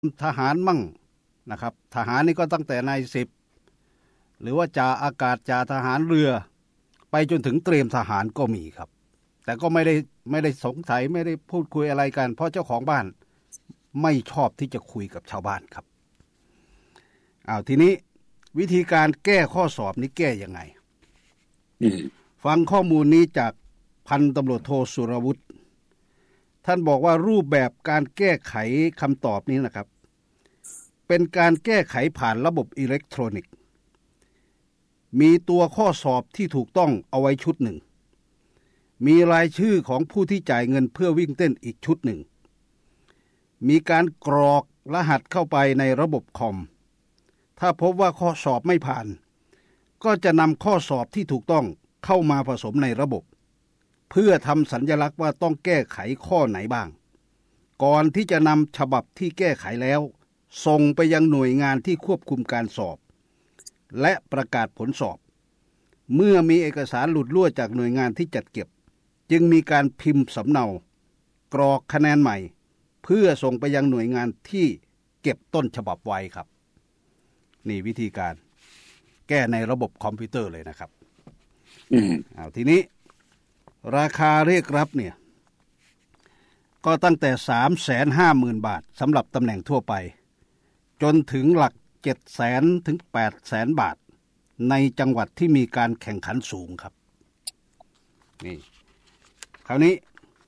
ทหารมั่งนะครับทหารนี่ก็ตั้งแต่นายสิบหรือว่าจ่าอากาศจ่าทหารเรือไปจนถึงเตรียมทหารก็มีครับแต่ก็ไม่ได้สงสัยไม่ได้พูดคุยอะไรกันเพราะเจ้าของบ้านไม่ชอบที่จะคุยกับชาวบ้านครับทีนี้วิธีการแก้ข้อสอบนี้แก้ยังไงฟังข้อมูลนี้จากพันตำรวจโทสุรวุฒิท่านบอกว่ารูปแบบการแก้ไขคำตอบนี้นะครับเป็นการแก้ไขผ่านระบบอิเล็กทรอนิกส์มีตัวข้อสอบที่ถูกต้องเอาไว้ชุดหนึ่งมีรายชื่อของผู้ที่จ่ายเงินเพื่อวิ่งเต้นอีกชุดหนึ่งมีการกรอกรหัสเข้าไปในระบบคอมถ้าพบว่าข้อสอบไม่ผ่านก็จะนำข้อสอบที่ถูกต้องเข้ามาผสมในระบบเพื่อทำสัญลักษณ์ว่าต้องแก้ไขข้อไหนบ้างก่อนที่จะนำฉบับที่แก้ไขแล้วส่งไปยังหน่วยงานที่ควบคุมการสอบและประกาศผลสอบเมื่อมีเอกสารหลุดรั่วจากหน่วยงานที่จัดเก็บจึงมีการพิมพ์สำเนากรอกคะแนนใหม่เพื่อส่งไปยังหน่วยงานที่เก็บต้นฉบับไว้ครับนี่วิธีการแก้ในระบบคอมพิวเตอร์เลยนะครับทีนี้ราคาเรียกรับเนี่ยก็ตั้งแต่ 350,000 บาทสำหรับตำแหน่งทั่วไปจนถึงหลัก 700,000 ถึง 800,000 บาทในจังหวัดที่มีการแข่งขันสูงครับนี่คราวนี้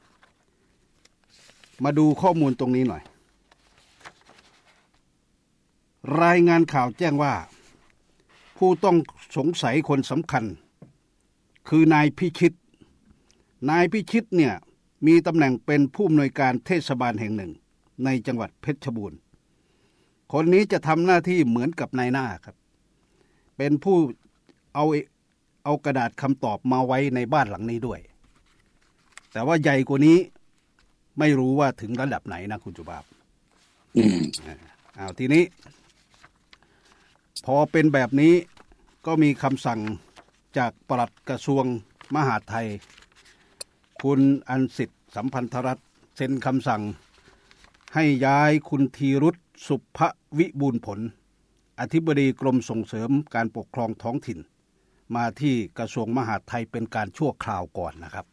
มาดูข้อมูลตรงนี้หน่อยรายงานข่าวแจ้งว่าผู้ต้องสงสัยคนสำคัญคือนายพิชิตเนี่ยมีตำแหน่งเป็นผู้อำนวยการเทศบาลแห่งหนึ่งในจังหวัดเพชรบูรณ์คนนี้จะทำหน้าที่เหมือนกับนายหน้าครับเป็นผู้เอากระดาษคำตอบมาไว้ในบ้านหลังนี้ด้วยแต่ว่าใหญ่กว่านี้ไม่รู้ว่าถึงระดับไหนนะคุณจุบาบทีนี้พอเป็นแบบนี้ก็มีคำสั่งจากปลัดกระทรวงมหาดไทยคุณอันสิทธิ์สัมพันธรัตน์เซ็นคำสั่งให้ย้ายคุณธีรุตสุภวิบูลย์ผลอธิบดีกรมส่งเสริมการปกครองท้องถิ่นมาที่กระทรวงมหาดไทยเป็นการชั่วคราวก่อนนะครับ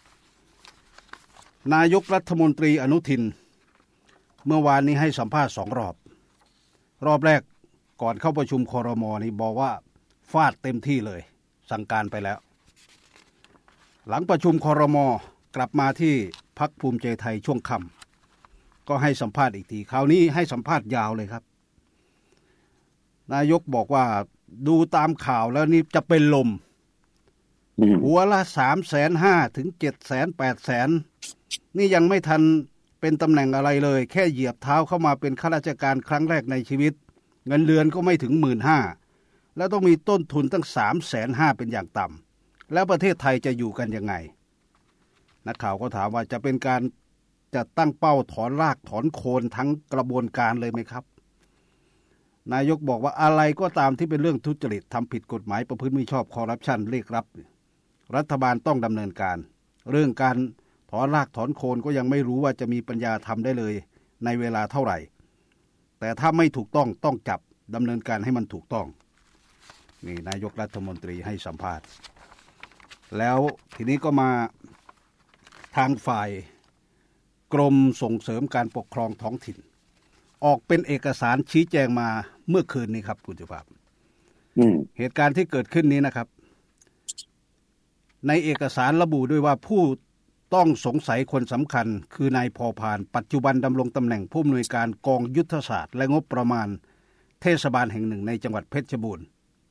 นายกรัฐมนตรีอนุทินเมื่อวานนี้ให้สัมภาษณ์2 รอบแรกก่อนเข้าประชุมครม.นี่บอกว่าฟาดเต็มที่เลยสั่งการไปแล้วหลังประชุมครม.กลับมาที่พรรคภูมิใจไทยช่วงค่ำก็ให้สัมภาษณ์อีกทีคราวนี้ให้สัมภาษณ์ยาวเลยครับนายกบอกว่าดูตามข่าวแล้วนี่จะเป็นลมหัวละ 350,000 ถึง 700,000 800,000นี่ยังไม่ทันเป็นตำแหน่งอะไรเลยแค่เหยียบเท้าเข้ามาเป็นข้าราชการครั้งแรกในชีวิตเงินเดือนก็ไม่ถึง 15,000 แล้วต้องมีต้นทุนตั้ง 350,000 เป็นอย่างต่ำแล้วประเทศไทยจะอยู่กันยังไงนักข่าวก็ถามว่าจะเป็นการจะตั้งเป้าถอนรากถอนโคนทั้งกระบวนการเลยไหมครับนายกบอกว่าอะไรก็ตามที่เป็นเรื่องทุจริตทำผิดกฎหมายประพฤติมิชอบคอร์รัปชันเรียกรับรัฐบาลต้องดำเนินการเรื่องการถอนรากถอนโคนก็ยังไม่รู้ว่าจะมีปัญญาทำได้เลยในเวลาเท่าไหร่แต่ถ้าไม่ถูกต้องจับดำเนินการให้มันถูกต้องนี่นายกรัฐมนตรีให้สัมภาษณ์แล้วทีนี้ก็มาทางฝ่ายกรมส่งเสริมการปกครองท้องถิ่นออกเป็นเอกสารชี้แจงมาเมื่อคืนนี้ครับคุณจุภาพเหตุการณ์ที่เกิดขึ้นนี้นะครับในเอกสารระบุด้วยว่าผู้ต้องสงสัยคนสำคัญคือนายพอพานปัจจุบันดำรงตำแหน่งผู้อำนวยการกองยุทธศาสตร์และงบประมาณเทศบาลแห่งหนึ่งในจังหวัดเพชรบูรณ์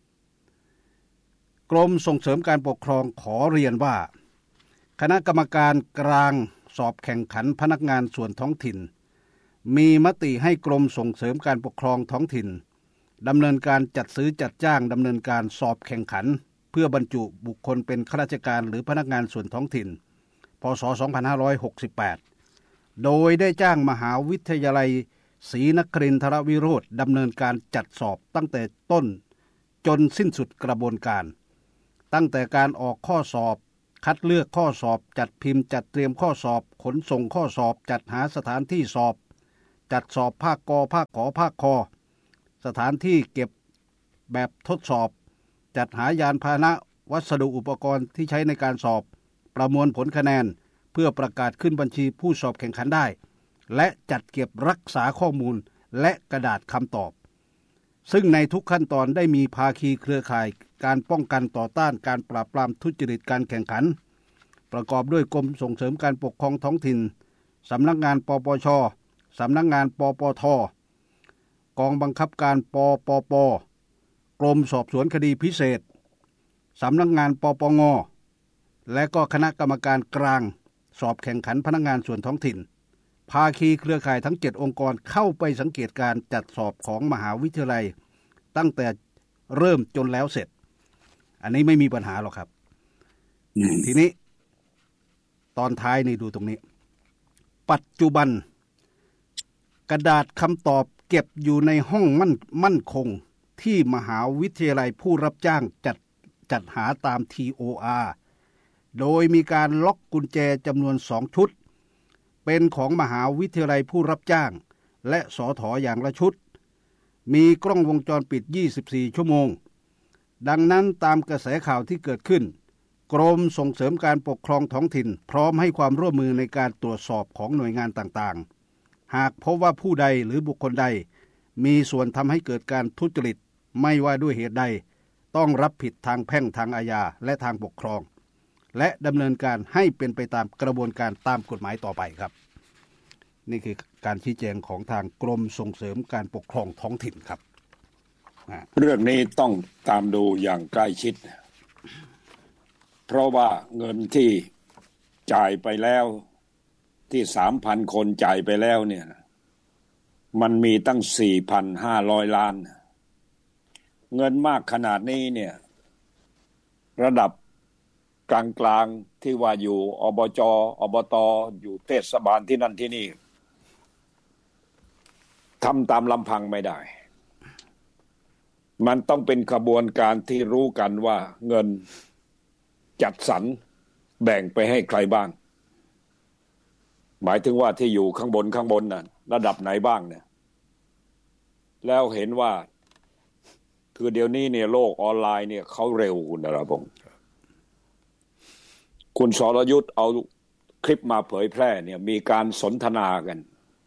กรมส่งเสริมการปกครองขอเรียนว่าคณะกรรมการกลางสอบแข่งขันพนักงานส่วนท้องถิ่นมีมติให้กรมส่งเสริมการปกครองท้องถิ่นดำเนินการจัดซื้อจัดจ้างดำเนินการสอบแข่งขันเพื่อบรรจุบุคคลเป็นข้าราชการหรือพนักงานส่วนท้องถิ่นพ.ศ. 2568โดยได้จ้างมหาวิทยาลัยศรีนครินทรวิโรธดำเนินการจัดสอบตั้งแต่ต้นจนสิ้นสุดกระบวนการตั้งแต่การออกข้อสอบคัดเลือกข้อสอบจัดพิมพ์จัดเตรียมข้อสอบขนส่งข้อสอบจัดหาสถานที่สอบจัดสอบภาคกภาคขอภาคคอสถานที่เก็บแบบทดสอบจัดหายานพาหนะวัสดุอุปกรณ์ที่ใช้ในการสอบประมวลผลคะแนนเพื่อประกาศขึ้นบัญชีผู้สอบแข่งขันได้และจัดเก็บรักษาข้อมูลและกระดาษคำตอบซึ่งในทุกขั้นตอนได้มีภาคีเครือข่ายการป้องกันต่อต้านการปราบปรามทุจริตการแข่งขันประกอบด้วยกรมส่งเสริมการปกครองท้องถิ่นสำนักงานปปช.สำนักงานปปท.กองบังคับการปปป.กรมสอบสวนคดีพิเศษสำนักงานปปง.และก็คณะกรรมการกลางสอบแข่งขันพนักงานส่วนท้องถิ่นภาคีเครือข่ายทั้ง7องค์กรเข้าไปสังเกตการจัดสอบของมหาวิทยาลัยตั้งแต่เริ่มจนแล้วเสร็จอันนี้ไม่มีปัญหาหรอกครับทีนี้ตอนท้ายนี่ดูตรงนี้ปัจจุบันกระดาษคำตอบเก็บอยู่ในห้องมั่นคงที่มหาวิทยาลัยผู้รับจ้างจัดหาตาม TOR โดยมีการล็อกกุญแจจำนวน2ชุดเป็นของมหาวิทยาลัยผู้รับจ้างและสถ.อย่างละชุดมีกล้องวงจรปิด24ชั่วโมงดังนั้นตามกระแสข่าวที่เกิดขึ้นกรมส่งเสริมการปกครองท้องถิ่นพร้อมให้ความร่วมมือในการตรวจสอบของหน่วยงานต่างๆหากพบว่าผู้ใดหรือบุคคลใดมีส่วนทำให้เกิดการทุจริตไม่ว่าด้วยเหตุใดต้องรับผิดทางแพ่งทางอาญาและทางปกครองและดำเนินการให้เป็นไปตามกระบวนการตามกฎหมายต่อไปครับนี่คือการชี้แจงของทางกรมส่งเสริมการปกครองท้องถิ่นครับเรื่องนี้ต้องตามดูอย่างใกล้ชิดเพราะว่าเงินที่จ่ายไปแล้วที่ 3,000 คนจ่ายไปแล้วเนี่ยมันมีตั้ง 4,500 ล้านเงินมากขนาดนี้เนี่ยระดับกลางๆที่ว่าอยู่อบจ.อบต.อยู่เทศบาลที่นั่นที่นี่ทำตามลำพังไม่ได้มันต้องเป็นขบวนการที่รู้กันว่าเงินจัดสรรแบ่งไปให้ใครบ้างหมายถึงว่าที่อยู่ข้างบนน่ะระดับไหนบ้างเนี่ยแล้วเห็นว่าคือเดี๋ยวนี้เนี่ยโลกออนไลน์เนี่ยเขาเร็วคุณนรพงศ์คุณสรยุทธเอาคลิปมาเผยแพร่เนี่ยมีการสนทนากัน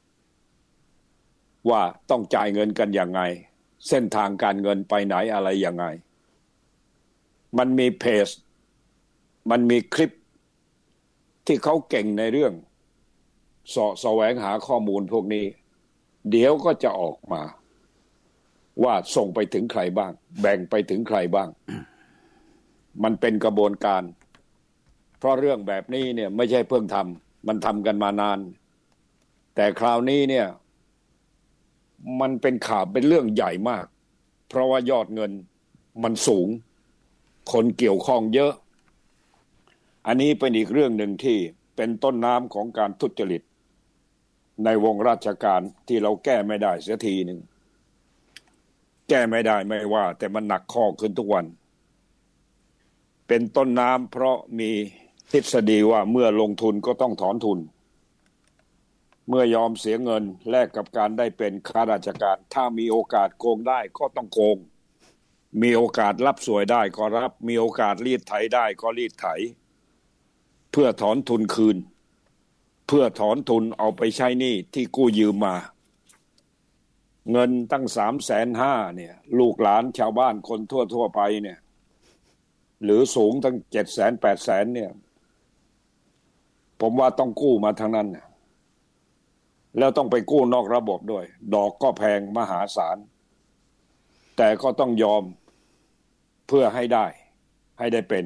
ว่าต้องจ่ายเงินกันยังไงเส้นทางการเงินไปไหนอะไรยังไงมันมีเพจมันมีคลิปที่เขาเก่งในเรื่องแสวงหาข้อมูลพวกนี้เดี๋ยวก็จะออกมาว่าส่งไปถึงใครบ้างแบ่งไปถึงใครบ้างมันเป็นกระบวนการเพราะเรื่องแบบนี้เนี่ยไม่ใช่เพิ่งทำมันทำกันมานานแต่คราวนี้เนี่ยมันเป็นข่าวเป็นเรื่องใหญ่มากเพราะว่ายอดเงินมันสูงคนเกี่ยวข้องเยอะอันนี้เป็นอีกเรื่องหนึ่งที่เป็นต้นน้ำของการทุจริตในวงราชการที่เราแก้ไม่ได้เสียทีหนึ่งแก้ไม่ได้ไม่ว่าแต่มันหนักข้อขึ้นทุกวันเป็นต้นน้ำเพราะมีทฤษฎีว่าเมื่อลงทุนก็ต้องถอนทุนเมื่อยอมเสียเงินแลกกับการได้เป็นข้าราชการถ้ามีโอกาสโกงได้ก็ต้องโกงมีโอกาสรับสวยได้ก็รับมีโอกาสรีดไถได้ก็รีดไถเพื่อถอนทุนคืนเพื่อถอนทุนเอาไปใช้หนี้ที่กู้ยืมมาเงินตั้ง 350,000 เนี่ยลูกหลานชาวบ้านคนทั่วไปเนี่ยหรือสูงตั้ง 700,000 800,000 เนี่ยผมว่าต้องกู้มาทั้งนั้นแล้วต้องไปกู้นอกระบบด้วยดอกก็แพงมหาศาลแต่ก็ต้องยอมเพื่อให้ได้เป็น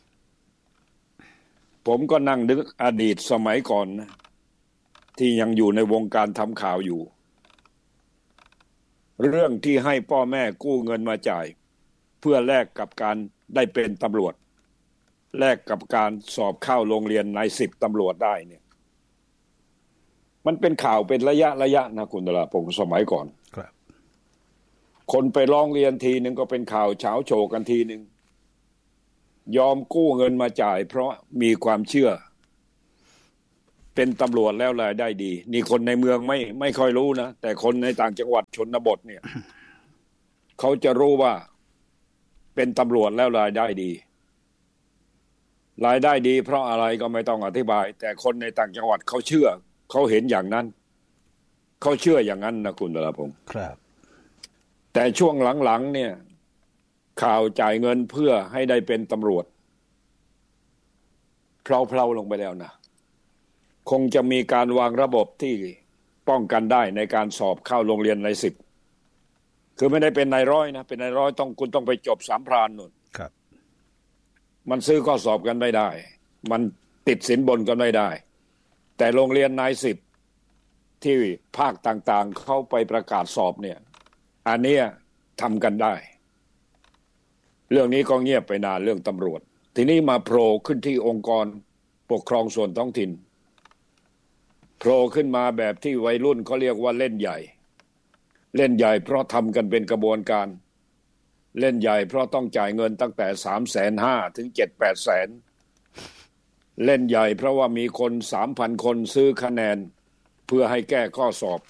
ผมก็นั่งนึกอดีตสมัยก่อนนะที่ยังอยู่ในวงการทำข่าวอยู่เรื่องที่ให้พ่อแม่กู้เงินมาจ่ายเพื่อแลกกับการได้เป็นตำรวจแลกกับการสอบเข้าโรงเรียนนาย10ตำรวจได้เนี่ยมันเป็นข่าวเป็นระยะนะคุณดลาพงศ์สมัยก่อนครับคนไปร้องเรียนทีนึงก็เป็นข่าวเฉาโชกันทีนึงยอมกู้เงินมาจ่ายเพราะมีความเชื่อเป็นตำรวจแล้วรายได้ดีนี่คนในเมืองไม่ค่อยรู้นะแต่คนในต่างจังหวัดชนบทเนี่ยเขาจะรู้ว่าเป็นตำรวจแล้วรายได้ดีรายได้ดีเพราะอะไรก็ไม่ต้องอธิบายแต่คนในต่างจังหวัดเขาเชื่อเขาเห็นอย่างนั้นเขาเชื่ออย่างนั้นนะคุณดลพงศ์ครับแต่ช่วงหลังๆเนี่ยข่าวจ่ายเงินเพื่อให้ได้เป็นตำรวจเพลาๆลงไปแล้วนะคงจะมีการวางระบบที่ป้องกันได้ในการสอบเข้าโรงเรียนใน10คือไม่ได้เป็นนายร้อยนะเป็นนายร้อยคุณต้องไปจบ3 พรานนู่นครับมันซื้อข้อสอบกันไม่ได้มันติดสินบนกันไม่ได้แต่โรงเรียนนาย10ที่ภาคต่างๆเขาไปประกาศสอบเนี่ยอันเนี้ยทำกันได้เรื่องนี้ก็เงียบไปนานเรื่องตำรวจทีนี้มาโผล่ขึ้นที่องค์กรปกครองส่วนท้องถิ่นโผล่ขึ้นมาแบบที่วัยรุ่นเขาเรียกว่าเล่นใหญ่เล่นใหญ่เพราะทำกันเป็นกระบวนการเล่นใหญ่เพราะต้องจ่ายเงินตั้งแต่350,000 ถึง 7-800,000เล่นใหญ่เพราะว่ามีคน 3,000 คนซื้อคะแนนเพื่อให้แก้ข้อสอบ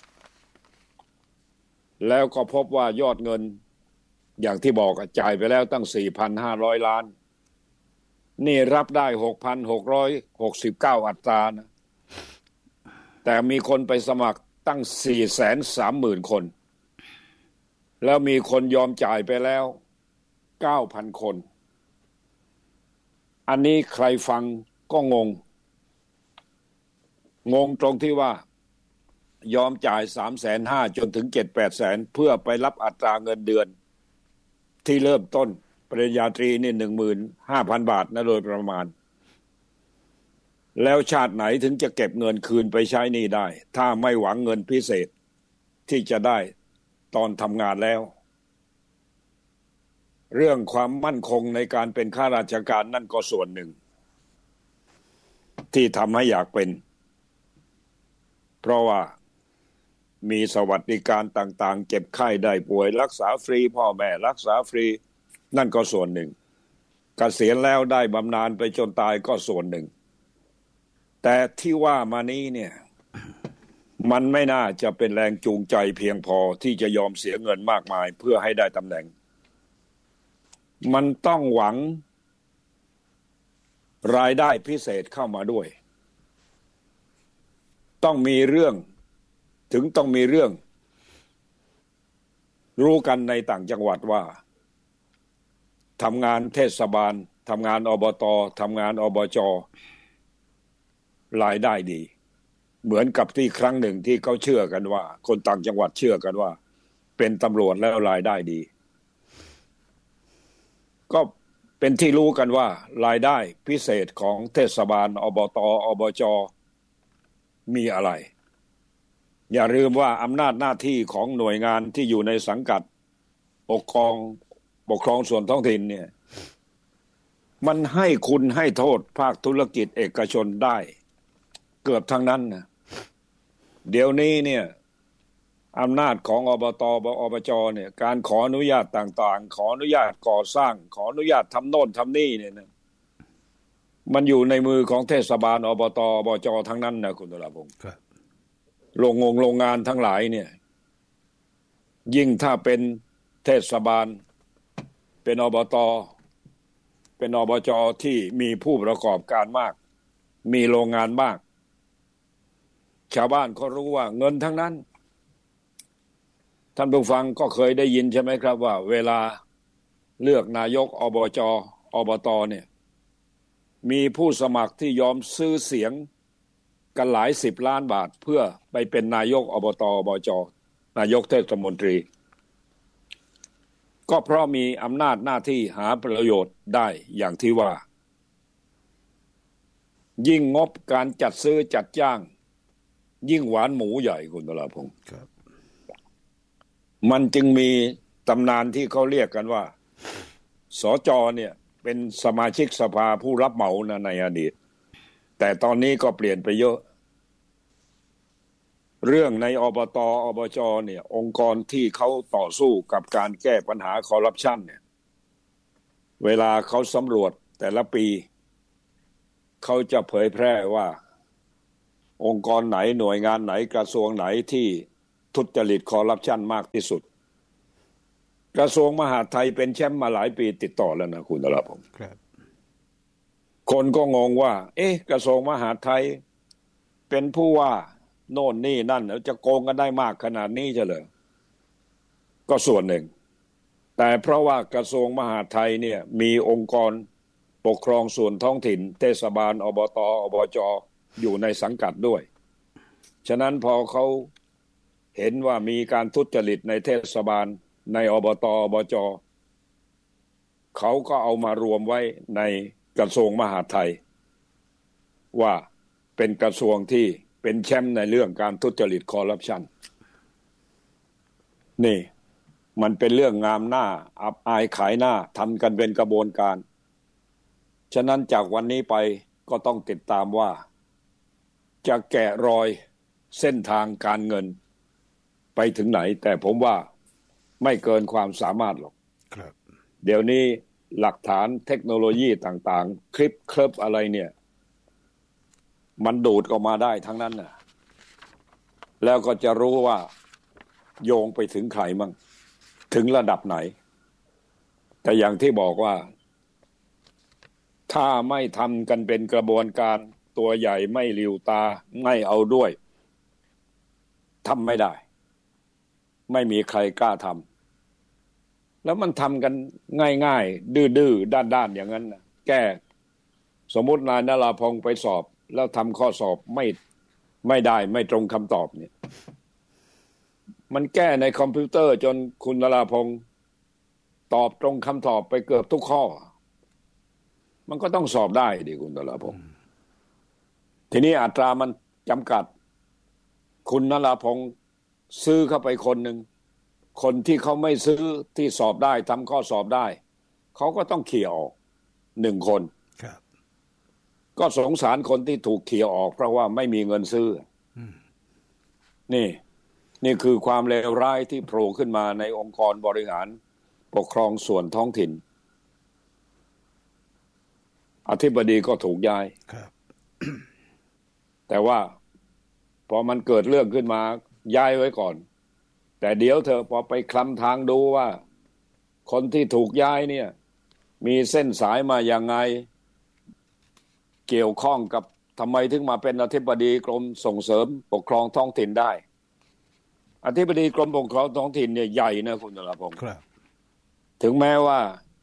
แล้วก็พบว่ายอดเงินอย่างที่บอกจ่ายไปแล้วตั้ง 4,500 ล้านนี่รับได้ 6,669 อัตรานะแต่มีคนไปสมัครตั้ง 430,000 คนแล้วมีคนยอมจ่ายไปแล้ว 9,000 คนอันนี้ใครฟังก็งงตรงที่ว่ายอมจ่าย 350,000 จนถึง 7-800,000 เพื่อไปรับอัตราเงินเดือนที่เริ่มต้นปริญญาตรีนี่ 15,000 บาทนะโดยประมาณแล้วชาติไหนถึงจะเก็บเงินคืนไปใช้หนี้ได้ถ้าไม่หวังเงินพิเศษที่จะได้ตอนทำงานแล้วเรื่องความมั่นคงในการเป็นข้าราชการนั่นก็ส่วนหนึ่งที่ทำให้อยากเป็นเพราะว่ามีสวัสดิการต่างๆเจ็บไข้ได้ป่วยรักษาฟรีพ่อแม่รักษาฟรีนั่นก็ส่วนหนึ่งเกษียณแล้วได้บำนาญไปจนตายก็ส่วนหนึ่งแต่ที่ว่ามานี้เนี่ยมันไม่น่าจะเป็นแรงจูงใจเพียงพอที่จะยอมเสียเงินมากมายเพื่อให้ได้ตำแหน่งมันต้องหวังรายได้พิเศษเข้ามาด้วยต้องมีเรื่องรู้กันในต่างจังหวัดว่าทำงานเทศบาลทำงานอบตทำงานอบจรายได้ดีเหมือนกับที่ครั้งหนึ่งที่เขาเชื่อกันว่าคนต่างจังหวัดเชื่อกันว่าเป็นตำรวจแล้วรายได้ดีก็เป็นที่รู้กันว่ารายได้พิเศษของเทศบาลอบตอบจมีอะไรอย่าลืมว่าอำนาจหน้าที่ของหน่วยงานที่อยู่ในสังกัดปกครองส่วนท้องถิ่นเนี่ยมันให้คุณให้โทษภาคธุรกิจเอกชนได้เกือบทั้งนั้นนะเดี๋ยวนี้เนี่ยอำนาจของอบตอบจเนี่ยการขออนุญาตต่างๆขออนุญาตก่อสร้างขออนุญาตทำโน่นทำนี่เนี่ยนะมันอยู่ในมือของเทศบาลอบตอบจทั้งนั้นนะคุณตุลาพงศ์โรงงานทั้งหลายเนี่ยยิ่งถ้าเป็นเทศบาลเป็นอบตเป็นอบจที่มีผู้ประกอบการมากมีโรงงานมากชาวบ้านก็รู้ว่าเงินทั้งนั้นท่านผู้ฟังก็เคยได้ยินใช่ไหมครับว่าเวลาเลือกนายกอบจอบตเนี่ยมีผู้สมัครที่ยอมซื้อเสียงกันหลาย10 ล้านบาทเพื่อไปเป็นนายกอบตอบจนายกเทศมนตรีก็เพราะมีอำนาจหน้าที่หาประโยชน์ได้อย่างที่ว่ายิ่งงบการจัดซื้อจัดจ้างยิ่งหวานหมูใหญ่คุณตุลาพงศ์มันจึงมีตำนานที่เขาเรียกกันว่าสจ.เนี่ยเป็นสมาชิกสภาผู้รับเหมานะในอดีตแต่ตอนนี้ก็เปลี่ยนไปเยอะเรื่องในอบตอบจเนี่ยองค์กรที่เขาต่อสู้กับการแก้ปัญหาคอร์รัปชันเนี่ยเวลาเขาสำรวจแต่ละปีเขาจะเผยแพร่ว่าองค์กรไหนหน่วยงานไหนกระทรวงไหนที่ทุจริตคอร์รัปชันมากที่สุดกระทรวงมหาดไทยเป็นแชมป์มาหลายปีติดต่อแล้วนะคุณธราพงศ์ครับคนก็งงว่ากระทรวงมหาดไทยเป็นผู้ว่าโน่นนี่นั่นจะโกงกันได้มากขนาดนี้เฉลยก็ส่วนหนึ่งแต่เพราะว่ากระทรวงมหาดไทยเนี่ยมีองค์กรปกครองส่วนท้องถิ่นเทศบาลอบต.อบจ.อยู่ในสังกัดด้วยฉะนั้นพอเขาเห็นว่ามีการทุจริตในเทศบาลในอบต.อบจ.เขาก็เอามารวมไว้ในกระทรวงมหาดไทยว่าเป็นกระทรวงที่เป็นแชมป์ในเรื่องการทุจริตคอร์รัปชันนี่มันเป็นเรื่องงามหน้าอับอายขายหน้าทำกันเป็นกระบวนการฉะนั้นจากวันนี้ไปก็ต้องติดตามว่าจะแกะรอยเส้นทางการเงินไปถึงไหนแต่ผมว่าไม่เกินความสามารถหรอกครับเดี๋ยวนี้หลักฐานเทคโนโลยีต่างๆคลิปเคลิปอะไรเนี่ยมันดูดออกมาได้ทั้งนั้นน่ะแล้วก็จะรู้ว่าโยงไปถึงใครมั่งถึงระดับไหนแต่อย่างที่บอกว่าถ้าไม่ทำกันเป็นกระบวนการตัวใหญ่ไม่หลิวตาไม่เอาด้วยทำไม่ได้ไม่มีใครกล้าทำแล้วมันทำกันง่ายๆดื้อๆด้านๆอย่างนั้นนะแก้สมมุตินายนราพงศ์ไปสอบแล้วทำข้อสอบไม่ได้ไม่ตรงคำตอบเนี่ยมันแก้ในคอมพิวเตอร์จนคุณนราพงศ์ตอบตรงคำตอบไปเกือบทุกข้อมันก็ต้องสอบได้ดิคุณนราพงศ์ทีนี้อัตรามันจำกัดคุณนราพงศ์ซื้อเข้าไปคนหนึ่งคนที่เขาไม่ซื้อที่สอบได้ทำข้อสอบได้เขาก็ต้องเขี่ยออก1 คนก็สงสารคนที่ถูกเขี่ยออกเพราะว่าไม่มีเงินซื้อนี่คือความเลวร้ายที่โผล่ขึ้นมาในองค์กรบริหารปกครองส่วนท้องถิ่นอธิบดีก็ถูกย้ายแต่ว่าพอมันเกิดเรื่องขึ้นมาย้ายไว้ก่อนแต่เดี๋ยวเธอพอไปคลำทางดูว่าคนที่ถูกย้ายเนี่ยมีเส้นสายมาอย่างไงเกี่ยวข้องกับทำไมถึงมาเป็นอธิบดีกรมส่งเสริมปกครองท้องถิ่นได้อธิบดีกรมปกครองท้องถิ่นเนี่ยใหญ่นะคุณนราพงศ์ถึงแม้ว่า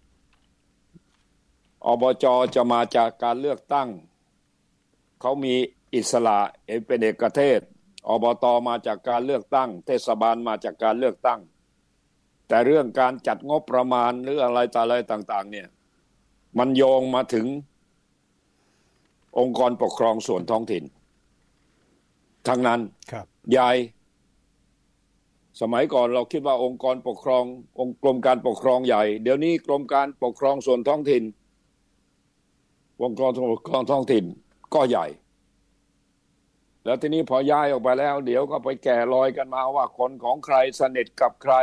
อบจ.จะมาจากการเลือกตั้งเขามีอิสระเป็นเอกเทศอบต.มาจากการเลือกตั้งเทศบาลมาจากการเลือกตั้งแต่เรื่องการจัดงบประมาณหรืออะไรต่างๆเนี่ยมันโยงมาถึงองค์กรปกครองส่วนท้องถิ่นทั้งนั้นยายสมัยก่อนเราคิดว่าองค์กรปกครองกรมการปกครองใหญ่เดี๋ยวนี้กรมการปกครองส่วนท้องถิ่นองค์กรปกครองท้องถิ่นก็ใหญ่แล้วทีนี้พอย้ายออกไปแล้วเดี๋ยวก็ไปแก่รอยกันมาว่าคนของใครสนิทกับใคร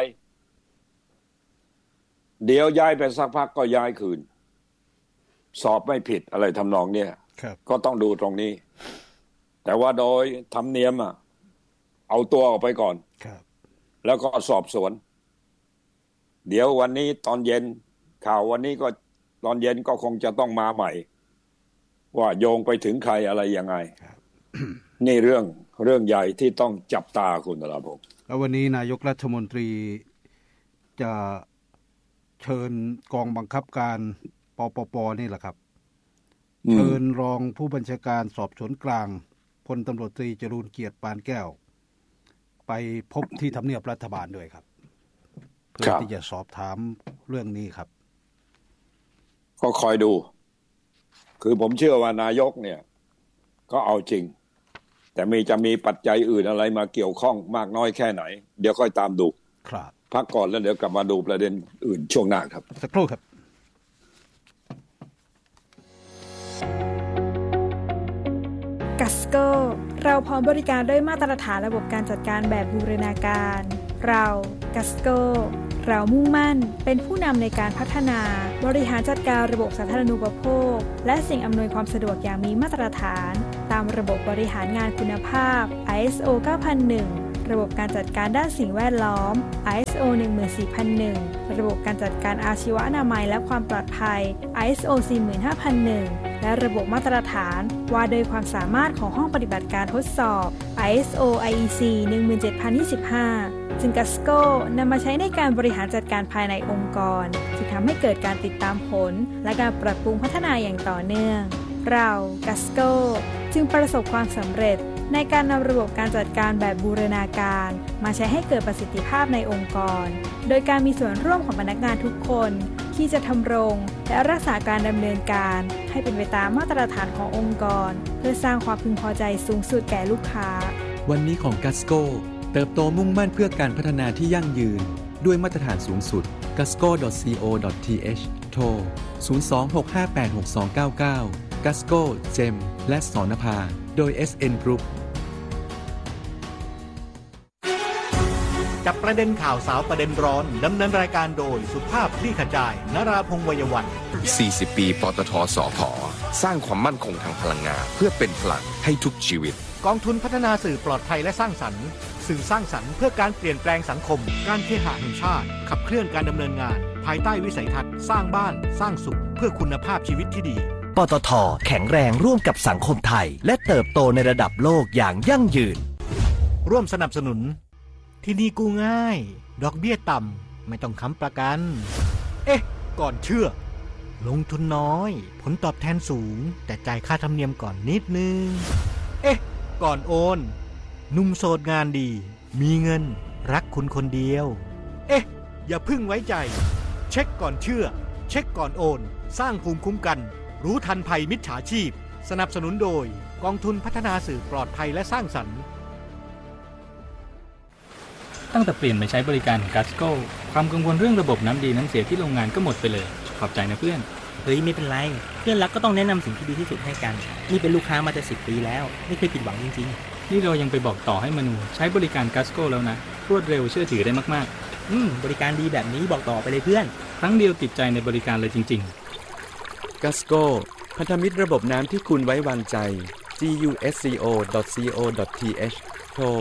เดี๋ยวย้ายไปสักพักก็ย้ายคืนสอบไม่ผิดอะไรทำนองเนี้ยก็ต้องดูตรงนี้แต่ว่าโดยธรรมเนียมเอาตัวออกไปก่อนแล้วก็สอบสวนเดี๋ยววันนี้ตอนเย็นข่าววันนี้ก็ตอนเย็นก็คงจะต้องมาใหม่ว่าโยงไปถึงใครอะไรยังไง นี่เรื่องใหญ่ที่ต้องจับตาคุณนราพงศ์แล้ววันนี้นายกรัฐมนตรีจะเชิญกองบังคับการปปป.นี่แหละครับเชิญรองผู้บัญชาการสอบสวนกลางพลตำรวจตรีจรูญเกียรติปานแก้วไปพบที่ทำเนียบรัฐบาลด้วยครับเพื่อที่จะสอบถามเรื่องนี้ครับก็คอยดูคือผมเชื่อว่านายกเนี่ยก็เอาจริงแต่จะมีปัจจัยอื่นอะไรมาเกี่ยวข้องมากน้อยแค่ไหนเดี๋ยวค่อยตามดูครับพักก่อนแล้วเดี๋ยวกลับมาดูประเด็นอื่นช่วงหน้าครับสักครู่ครับกัสโกเราพร้อมบริการด้วยมาตรฐานระบบการจัดการแบบบูรณาการเรากัสโกเรามุ่งมั่นเป็นผู้นำในการพัฒนาบริหารจัดการระบบสาธารณูปโภคและสิ่งอำนวยความสะดวกอย่างมีมาตรฐานตามามระบบบริหารงานคุณภาพ ISO 9001 ระบบการจัดการด้านสิ่งแวดล้อม ISO 14001 ระบบการจัดการอาชีวอนามัยและความปลอดภัย ISO 45001 และระบบมาตรฐานว่าโดยความสามารถของห้องปฏิบัติการทดสอบ ISO IEC 17025 ซึ่ง Gasco นำมาใช้ในการบริหารจัดการภายในองค์กรที่ทำให้เกิดการติดตามผลและการปรับปรุงพัฒนาอย่างต่อเนื่องเรา Gasco จึงประสบความสำเร็จในการนำระบบการจัดการแบบบูรณาการมาใช้ให้เกิดประสิทธิภาพในองค์กรโดยการมีส่วนร่วมของพนักงานทุกคนที่จะทำรงและรักษาการดำเนินการให้เป็นไปตามมาตรฐานขององค์กรเพื่อสร้างความพึงพอใจสูงสุดแก่ลูกค้าวันนี้ของ Gasco เติบโตมุ่งมั่นเพื่อการพัฒนาที่ยั่งยืนด้วยมาตรฐานสูงสุด gasco.co.th โทร 026586299 Gasco เจมและสรณภาโดย SN Group จับประเด็นข่าวสาวประเด็นร้อนดำเนินรายการโดยสุภาพคลี่ขจายนราพงษ์วัยวัฒน์ 40 ปีปตทสผ.สร้างความมั่นคงทางพลังงานเพื่อเป็นพลังให้ทุกชีวิตกองทุนพัฒนาสื่อปลอดภัยและสร้างสรรค์สื่อสร้างสรรค์เพื่อการเปลี่ยนแปลงสังคมการเคหะแห่งชาติขับเคลื่อนการดำเนินงานภายใต้วิสัยทัศน์สร้างบ้านสร้างสุขเพื่อคุณภาพชีวิตที่ดีปตท.แข็งแรงร่วมกับสังคมไทยและเติบโตในระดับโลกอย่างยั่งยืนร่วมสนับสนุนที่นี่กู้ง่ายดอกเบี้ยต่ำไม่ต้องค้ำประกันก่อนเชื่อลงทุนน้อยผลตอบแทนสูงแต่จ่ายค่าธรรมเนียมก่อนนิดนึงก่อนโอนหนุ่มโสดงานดีมีเงินรักคุณคนเดียวอย่าพึ่งไว้ใจเช็คก่อนเชื่อเช็คก่อนโอนสร้างภูมิคุ้มกันรู้ทันภัยมิจฉาชีพสนับสนุนโดยกองทุนพัฒนาสื่อปลอดภัยและสร้างสรรค์ตั้งแต่เปลี่ยนมาใช้บริการของ Gasco ความกังวลเรื่องระบบน้ำดีน้ำเสียที่โรงงานก็หมดไปเลยขอบใจนะเพื่อนเฮ้ยไม่เป็นไรเพื่อนรักก็ต้องแนะนำสิ่งที่ดีที่สุดให้กันนี่เป็นลูกค้ามาจะ10 ปีแล้วไม่เคยผิดหวังจริงๆนี่เรายังไปบอกต่อให้มนูใช้บริการ Gasco แล้วนะรวดเร็วเชื่อถือได้มากๆบริการดีแบบนี้บอกต่อไปเลยเพื่อนครั้งเดียวติดใจในบริการเลยจริงๆ Gasco พันธมิตรระบบน้ำที่คุณไว้วางใจ gasco.co.th โทร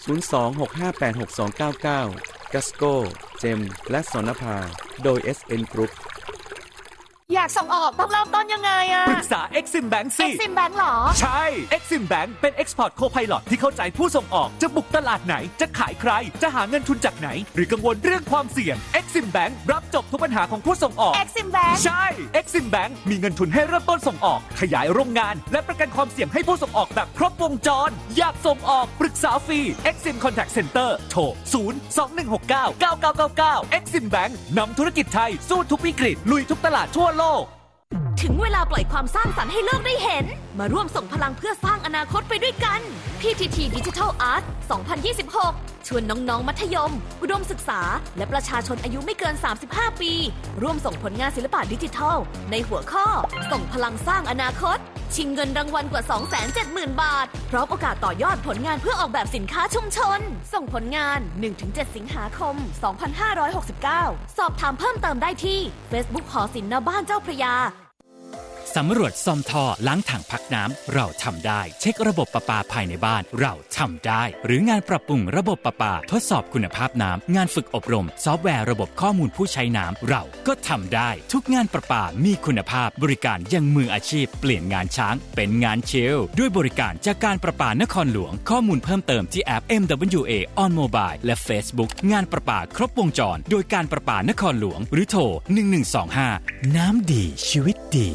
026586299 Gasco เจมและสรณภาโดย SN Group อยากส่งออกต้องเริ่มต้นยังไงอะปรึกษา Exim Bank สิ Exim Bank หรอใช่ Exim Bank เป็น Export Co-Pilot ที่เข้าใจผู้ส่งออกจะบุกตลาดไหนจะขายใครจะหาเงินทุนจากไหนหรือกังวลเรื่องความเสี่ยง Exim Bank รับจบทุกปัญหาของผู้ส่งออก Exim Bank ใช่ Exim Bank มีเงินทุนให้เริ่มต้นส่งออกขยายโรงงานและประกันความเสี่ยงให้ผู้ส่งออกแบบครบวงจรอยากส่งออกปรึกษาฟรี Exim Contact Center โทร 021699999 Exim Bank นำธุรกิจไทยสู้ทุกวิกฤตลุยทุกตลาดทั่วโลกถึงเวลาปล่อยความสร้างสรรค์ให้โลกได้เห็นมาร่วมส่งพลังเพื่อสร้างอนาคตไปด้วยกัน PTT Digital Art 2026 ชวนน้องๆมัธยมอุดมศึกษาและประชาชนอายุไม่เกิน35 ปีร่วมส่งผลงานศิลปะดิจิทัลในหัวข้อส่งพลังสร้างอนาคตชิงเงินรางวัลกว่า 270,000 บาทพร้อมโอกาสต่อยอดผลงานเพื่อออกแบบสินค้าชุมชนส่งผลงาน 1-7 สิงหาคม 2569 สอบถามเพิ่มเติมได้ที่ Facebook หอศิลป์ณบ้านเจ้าพระยาสำรวจซ่อมท่อล้างถังพักน้ำเราทำได้เช็คระบบประปาภายในบ้านเราทำได้หรืองานปรับปรุงระบบประปาทดสอบคุณภาพน้ำงานฝึกอบรมซอฟต์แวร์ระบบข้อมูลผู้ใช้น้ำเราก็ทำได้ทุกงานประปามีคุณภาพบริการยังมืออาชีพเปลี่ยนงานช้างเป็นงานชิลด้วยบริการจากการประปานครหลวงข้อมูลเพิ่มเติมที่แอป MWA on Mobile และ Facebook งานประปาครบวงจรโดยการประปานครหลวงหรือโทร1125น้ำดีชีวิตดี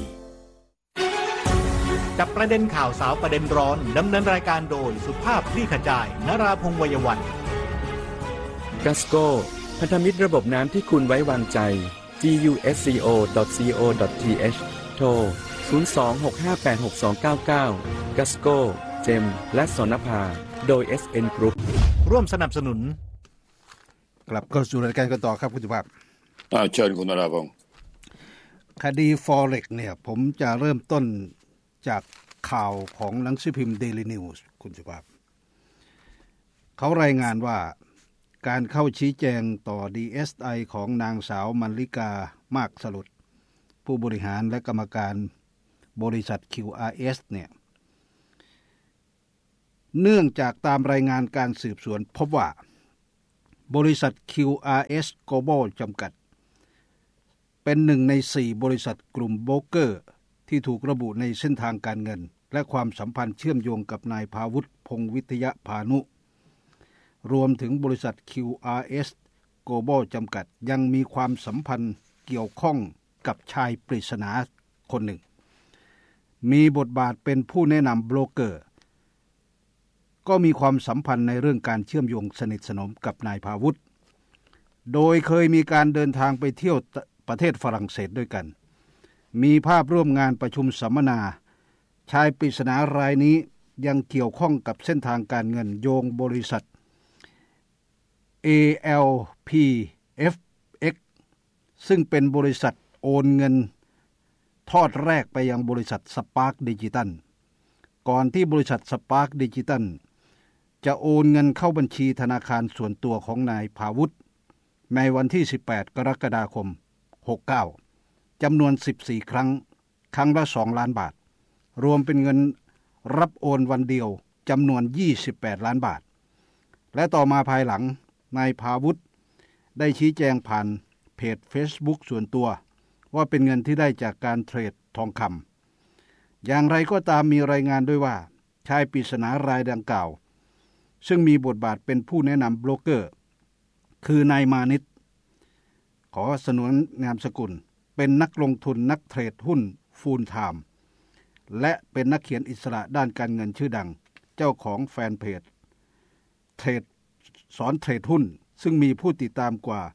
จับประเด็นข่าวสาวประเด็นร้อนดำเนินรายการโดยสุภาพคลี่ขจายนราพงษ์วัยวัฒน์ Gasco พันธมิตรระบบน้ำที่คุณไว้วางใจ gasco.co.th โทร 026586299 Gasco เจมและสรณภาโดย SN Group ร่วมสนับสนุนกลับเข้าสู่รายการกันต่อครับคุณสุภาพเชิญคุณนราพงษ์คดี Forex เนี่ยผมจะเริ่มต้นจากข่าวของหนังสือพิมพ์ Daily News คุณสุภาพเขารายงานว่าการเข้าชี้แจงต่อ DSI ของนางสาวมรริกามากสลุดผู้บริหารและกรรมการบริษัท QRS เนี่ยเนื่องจากตามรายงานการสืบสวนพบว่าบริษัท QRS Global จำกัดเป็นหนึ่งใน4บริษัทกลุ่มโบรกเกอร์ที่ถูกระบุในเส้นทางการเงินและความสัมพันธ์เชื่อมโยงกับนายภาวุฒิพงษ์วิทยพานุรวมถึงบริษัท QRS Global จำกัดยังมีความสัมพันธ์เกี่ยวข้องกับชายปริศนาคนหนึ่งมีบทบาทเป็นผู้แนะนำโบรกเกอร์ก็มีความสัมพันธ์ในเรื่องการเชื่อมโยงสนิทสนมกับนายภาวุฒิโดยเคยมีการเดินทางไปเที่ยวประเทศฝรั่งเศสด้วยกันมีภาพร่วมงานประชุมสัมมนาชายปริศนารายนี้ยังเกี่ยวข้องกับเส้นทางการเงินโยงบริษัท ALPFX ซึ่งเป็นบริษัทโอนเงินทอดแรกไปยังบริษัท Spark Digital ก่อนที่บริษัท Spark Digital จะโอนเงินเข้าบัญชีธนาคารส่วนตัวของนายภาวุฒิในวันที่18กรกฎาคม69จำนวน14ครั้งละ2ล้านบาทรวมเป็นเงินรับโอนวันเดียวจำนวน28ล้านบาทและต่อมาภายหลังนายภาวุฒิได้ชี้แจงผ่านเพจ Facebook ส่วนตัวว่าเป็นเงินที่ได้จากการเทรดทองคำอย่างไรก็ตามมีรายงานด้วยว่าชายปริศนารายดังกล่าวซึ่งมีบทบาทเป็นผู้แนะนำโบรกเกอร์คือนายมานิตขอสนวนนามสกุลเป็นนักลงทุนนักเทรดหุ้นฟูลไทม์และเป็นนักเขียนอิสระด้านการเงินชื่อดังเจ้าของแฟนเพจเทรดสอนเทรดหุ้นซึ่งมีผู้ติดตามกว่า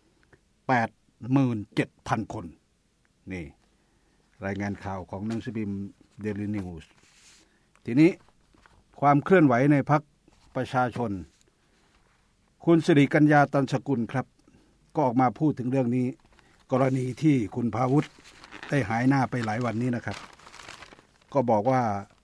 87,000 คนนี่รายงานข่าวของหนังสือพิมพ์ Daily News ทีนี้ความเคลื่อนไหวในพรรคประชาชนคุณสิริกัญญาตันสกุลครับก็ออกมาพูดถึงเรื่องนี้กรณีที่คุณภาวุฒิได้หายหน้าไปหลายวันนี้นะครับก็บอกว่า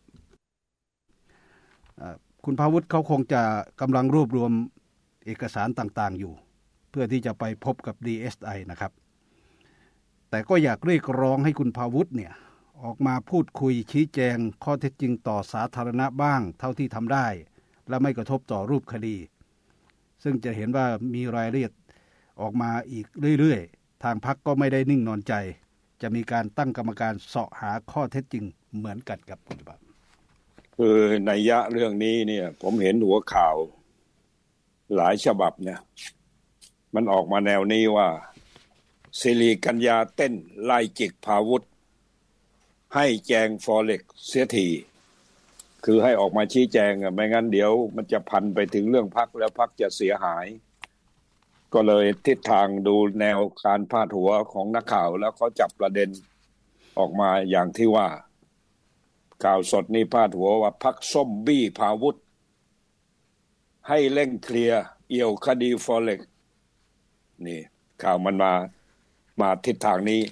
คุณภาวุฒิเขาคงจะกำลังรวบรวมเอกสารต่างๆอยู่เพื่อที่จะไปพบกับ DSI นะครับแต่ก็อยากเรียกร้องให้คุณภาวุฒิเนี่ยออกมาพูดคุยชี้แจงข้อเท็จจริงต่อสาธารณะบ้างเท่าที่ทำได้และไม่กระทบต่อรูปคดีซึ่งจะเห็นว่ามีรายละเอียดออกมาอีกเรื่อยๆทางพรรคก็ไม่ได้นิ่งนอนใจจะมีการตั้งกรรมการเสาะหาข้อเท็จจริงเหมือนกันกับคุณภาพคือนัยยะเรื่องนี้เนี่ยผมเห็นหัวข่าวหลายฉบับเนี่ยมันออกมาแนวนี้ว่าสิริกัญญาเต้นไล่จิกภาวุฒิให้แจงฟอเร็กเสียทีคือให้ออกมาชี้แจงไม่งั้นเดี๋ยวมันจะพันไปถึงเรื่องพรรคแล้วพรรคจะเสียหายก็เลยทิศทางดูแนวการพาดหัวของนักข่าวแล้วเขาจับประเด็นออกมาอย่างที่ว่าข่าวสดนี่พาดหัวว่าพรรคส้มบี้ภาวุฒิให้เร่งเคลียร์เอี่ยวคดีฟอเร็กนี่ข่าวมันมาทิศทางนี้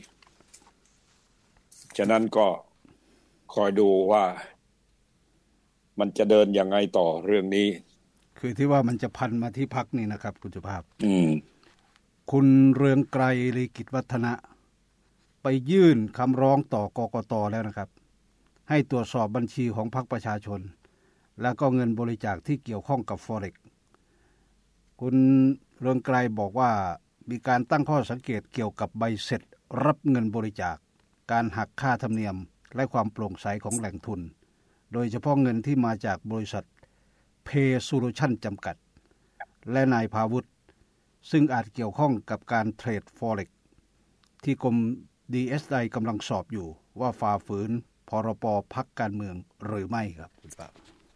ฉะนั้นก็คอยดูว่ามันจะเดินยังไงต่อเรื่องนี้คือที่ว่ามันจะพันมาที่พรรคนี่นะครับคุณสุภาพคุณเรืองไกรลีกิจวัฒนะไปยื่นคำร้องต่อกกต.แล้วนะครับให้ตรวจสอบบัญชีของพรรคประชาชนแล้วก็เงินบริจาคที่เกี่ยวข้องกับฟอเร็กคุณเรืองไกรบอกว่ามีการตั้งข้อสังเกตเกี่ยวกับใบเสร็จรับเงินบริจาคการหักค่าธรรมเนียมและความโปร่งใสของแหล่งทุนโดยเฉพาะเงินที่มาจากบริษัทเพย์โซลูชั่นจำกัดและนายภาวุฒิซึ่งอาจเกี่ยวข้องกับการเทรดฟอเร็กที่กรม DSI กำลังสอบอยู่ว่าฝ่าฝืนพรบพรรคการเมืองหรือไม่ครับคุณป้า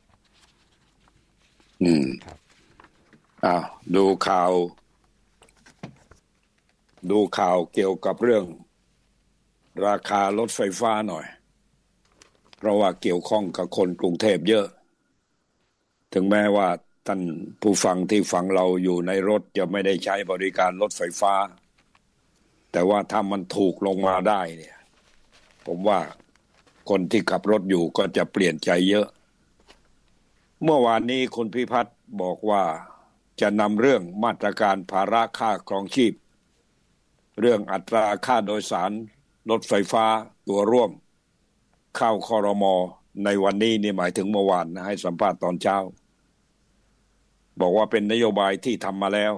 ดูข่าวเกี่ยวกับเรื่องราคารถไฟฟ้าหน่อยเพราะว่าเกี่ยวข้องกับคนกรุงเทพเยอะถึงแม้ว่าท่านผู้ฟังที่ฟังเราอยู่ในรถจะไม่ได้ใช้บริการรถไฟฟ้าแต่ว่าถ้ามันถูกลงมาได้เนี่ยผมว่าคนที่ขับรถอยู่ก็จะเปลี่ยนใจเยอะเมื่อวานนี้คุณพิพัฒน์บอกว่าจะนำเรื่องมาตรการภาระค่าครองชีพเรื่องอัตราค่าโดยสารรถไฟฟ้าตัวร่วมเข้าครม. ในวันนี้นี่หมายถึงเมื่อวานนะให้สัมภาษณ์ตอนเช้าบอกว่าเป็นนโยบายที่ทำมาแล้ว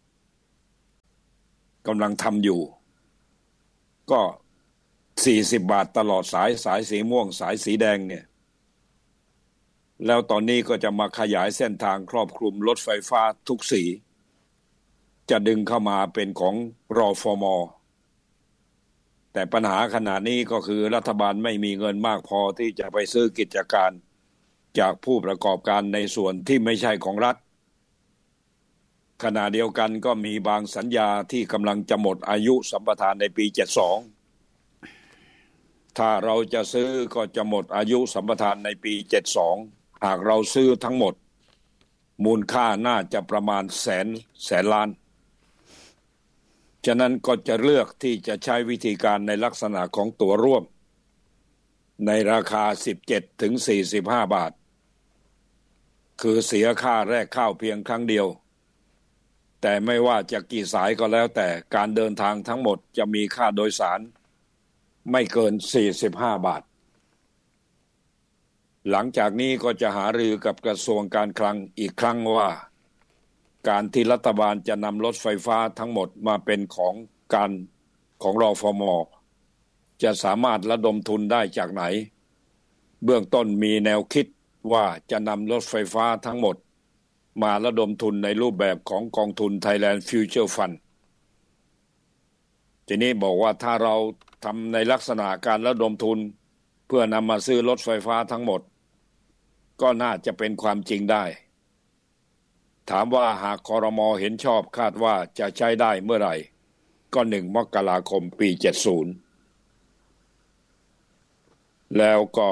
กำลังทำอยู่ก็40 บาทตลอดสายสีม่วงสายสีแดงเนี่ยแล้วตอนนี้ก็จะมาขยายเส้นทางครอบคลุมรถไฟฟ้าทุกสีจะดึงเข้ามาเป็นของรฟม.แต่ปัญหาขณะนี้ก็คือรัฐบาลไม่มีเงินมากพอที่จะไปซื้อกิจการจากผู้ประกอบการในส่วนที่ไม่ใช่ของรัฐขณะเดียวกันก็มีบางสัญญาที่กำลังจะหมดอายุสัมปทานในปี72ถ้าเราจะซื้อก็จะหมดอายุสัมปทานในปี72หากเราซื้อทั้งหมดมูลค่าน่าจะประมาณแสนล้านฉะนั้นก็จะเลือกที่จะใช้วิธีการในลักษณะของตั๋วร่วมในราคา17 ถึง 45 บาทคือเสียค่าแรกเข้าเพียงครั้งเดียวแต่ไม่ว่าจะกี่สายก็แล้วแต่การเดินทางทั้งหมดจะมีค่าโดยสารไม่เกิน45 บาทหลังจากนี้ก็จะหารือกับกระทรวงการคลังอีกครั้งว่าการที่รัฐบาลจะนำรถไฟฟ้าทั้งหมดมาเป็นของรฟม.จะสามารถระดมทุนได้จากไหนเบื้องต้นมีแนวคิดว่าจะนำรถไฟฟ้าทั้งหมดมาระดมทุนในรูปแบบของกองทุน Thailand Future Fund ทีนี้บอกว่าถ้าเราทำในลักษณะการระดมทุนเพื่อนำมาซื้อรถไฟฟ้าทั้งหมดก็น่าจะเป็นความจริงได้ถามว่าหากครม.เห็นชอบคาดว่าจะใช้ได้เมื่อไหร่ก็1 มกราคมปี70แล้วก็